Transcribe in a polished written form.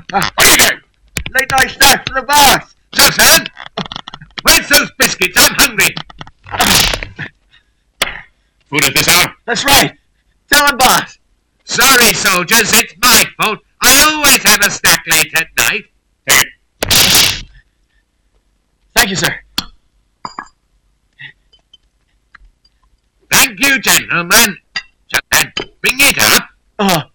Late night snack for the boss. Susan! Where's those biscuits? I'm hungry. Food at this hour? That's right. Tell him, boss. Sorry, soldiers, it's my fault. I always have a snack late at night. Take it. Thank you, sir. Thank you, gentlemen. And bring it up.